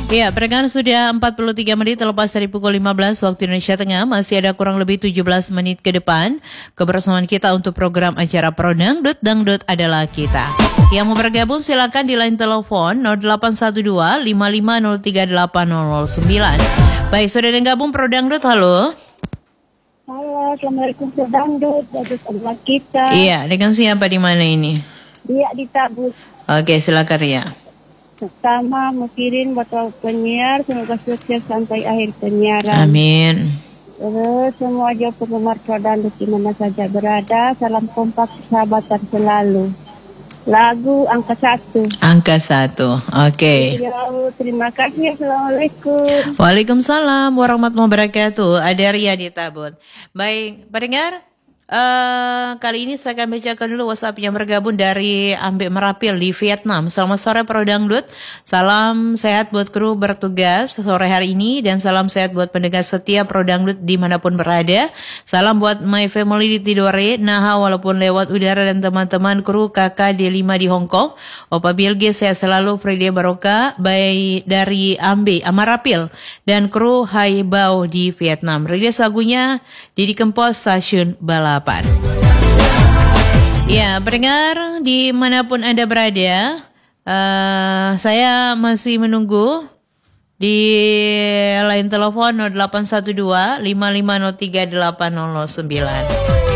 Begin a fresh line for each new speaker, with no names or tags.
Ya, peregangan sudah 43 menit terlepas dari pukul 15 waktu Indonesia Tengah. Masih ada kurang lebih 17 menit ke depan kebersamaan kita untuk program acara Pro Dangdut adalah kita. Yang mau bergabung silakan di line telepon 0812 55038009. Baik, sudah ada yang gabung Pro Dangdut, halo.
Halo, Assalamualaikum Pro Dangdut adalah kita.
Iya, dengan siapa di mana ini?
Dia ditabut.
Oke, silakan Ria.
Pertama, mukirin buat penyiar, semoga sukses sampai akhir penyiaran.
Amin.
Terus semua aja penggemar Pro Dangdut di mana saja berada, salam kompak persahabatan selalu. Lagu angka 1.
Angka 1, oke.
Terima kasih, Assalamualaikum.
Waalaikumsalam warahmatullahi wabarakatuh. Ada Ria di Tabun. Baik, pendengar, kali ini saya akan bacakan dulu WhatsApp yang bergabung dari Ambek Merapil di Vietnam. Selamat sore Pro Dangdut. Salam sehat buat kru bertugas sore hari ini dan salam sehat buat pendengar setia Pro Dangdut dimanapun berada. Salam buat my family di Tidore, Naha walaupun lewat udara dan teman-teman kru kakak D5 di Hong Kong. Opa Bilge sehat selalu, Frida Baroka baik dari Ambek Merapil dan kru Hai Bao di Vietnam. Rilis lagunya Didi Kempos Stasiun Balapan. Ya, pendengar dimanapun Anda berada, saya masih menunggu di line telepon 0812 5503 8009.